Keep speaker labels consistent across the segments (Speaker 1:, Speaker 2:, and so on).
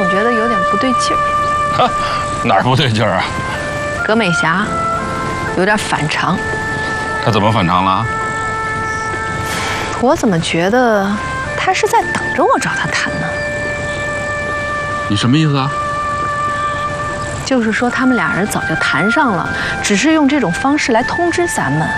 Speaker 1: 觉得有点不对劲儿。
Speaker 2: 哈，哪儿不对劲儿啊？
Speaker 1: 葛美霞有点反常。
Speaker 2: 她怎么反常了？
Speaker 1: 我怎么觉得她是在等着我找她谈呢？
Speaker 2: 你什么意思啊？
Speaker 1: 就是说他们俩人早就谈上了，只是用这种方式来通知咱们。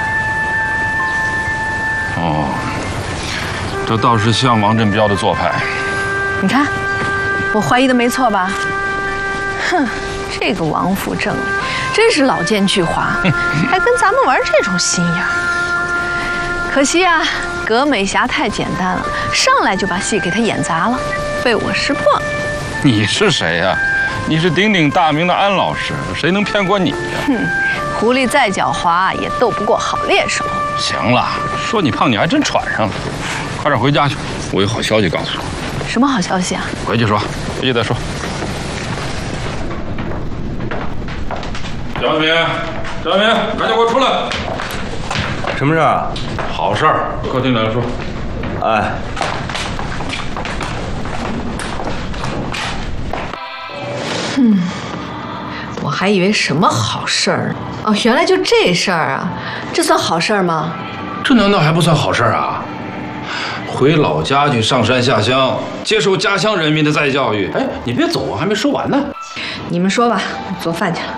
Speaker 2: 哦，这倒是像王振彪的做派。
Speaker 1: 你看，我怀疑的没错吧？哼，这个王府正理真是老奸巨猾，还跟咱们玩这种心眼儿。可惜啊，葛美霞太简单了，上来就把戏给她演砸了，被我识破了。
Speaker 2: 你是谁呀？你是鼎鼎大名的安老师，谁能骗过你呀？
Speaker 1: 哼，狐狸再狡猾也斗不过好猎手。
Speaker 2: 行了，说你胖你还真喘上了，快点回家去，我有好消息告诉你。
Speaker 1: 什么好消息啊？
Speaker 2: 回去说，回去再说。张明，张明，赶紧给我出来！
Speaker 3: 什么事啊？
Speaker 2: 好事儿，客厅来说。
Speaker 3: 哎，
Speaker 1: 我还以为什么好事儿哦，原来就这事儿啊！这算好事儿吗？
Speaker 2: 这难道还不算好事儿啊？回老家去上山下乡，接受家乡人民的再教育。哎，你别走，我还没说完呢。
Speaker 1: 你们说吧，做饭去了。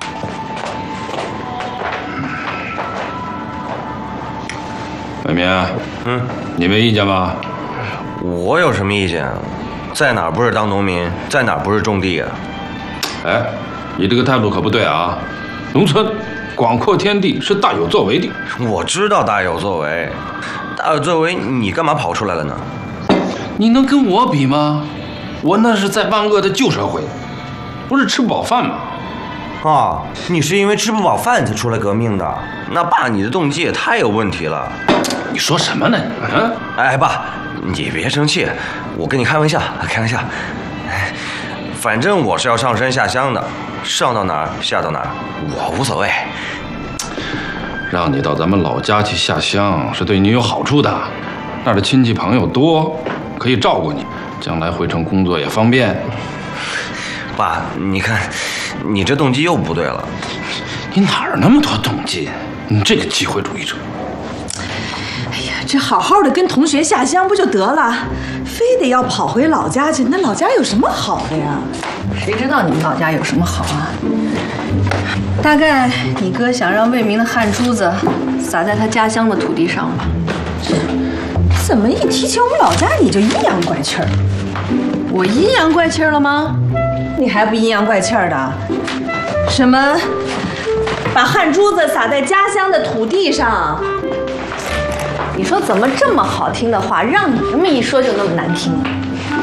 Speaker 2: 伟民，你没意见吧？
Speaker 3: 我有什么意见？在哪儿不是当农民，在哪儿不是种地啊？
Speaker 2: 哎，你这个态度可不对啊！农村广阔天地是大有作为的。
Speaker 3: 我知道大有作为，大有作为，你干嘛跑出来了呢？
Speaker 2: 你能跟我比吗？我那是在万恶的旧社会，不是吃不饱饭吗？
Speaker 3: 啊，你是因为吃不饱饭才出来革命的？那爸，你的动机也太有问题了。
Speaker 2: 你说什么呢你？啊？
Speaker 3: 哎，爸，你别生气，我跟你开玩笑，开玩笑。反正我是要上山下乡的，上到哪儿下到哪儿，我无所谓。
Speaker 2: 让你到咱们老家去下乡是对你有好处的，那儿的亲戚朋友多，可以照顾你，将来回城工作也方便。
Speaker 3: 爸，你看，你这动机又不对了。
Speaker 2: 你哪儿那么多动机？你这个机会主义者！
Speaker 4: 哎呀，这好好的跟同学下乡不就得了，非得要跑回老家去？那老家有什么好的呀？
Speaker 1: 谁知道你们老家有什么好啊？大概你哥想让魏明的汗珠子洒在他家乡的土地上吧。
Speaker 4: 怎么一提起我们老家你就阴阳怪气儿？
Speaker 1: 我阴阳怪气儿了吗？
Speaker 4: 你还不阴阳怪气儿的？什么？把汗珠子洒在家乡的土地上？
Speaker 1: 你说怎么这么好听的话，让你这么一说就那么难听呢？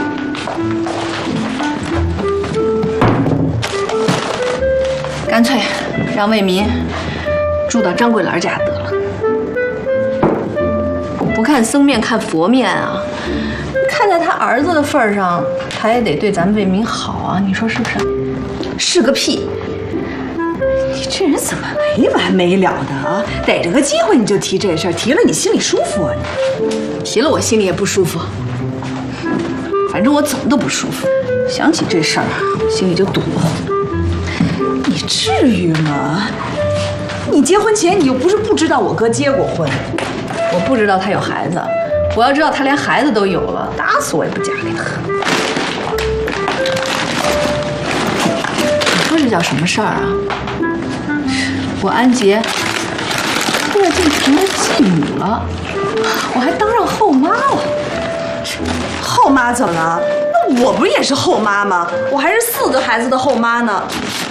Speaker 1: 干脆让魏民住到张桂兰家得了。不看僧面看佛面啊，看在他儿子的份上，他也得对咱魏民好啊，你说是不是？
Speaker 4: 是个屁！你这人怎么没完没了的啊？逮着个机会你就提这事儿，提了你心里舒服啊？
Speaker 1: 你提了我心里也不舒服，反正我怎么都不舒服。想起这事儿，心里就堵得慌。
Speaker 4: 你至于吗？你结婚前你又不是不知道我哥结过婚。
Speaker 1: 我不知道他有孩子，我要知道他连孩子都有了，打死我也不嫁给他。你说这叫什么事儿啊？我安杰突然竟成了继女了，我还当上后妈了。
Speaker 4: 后妈怎么了？那我不也是后妈吗？我还是4个孩子的后妈呢。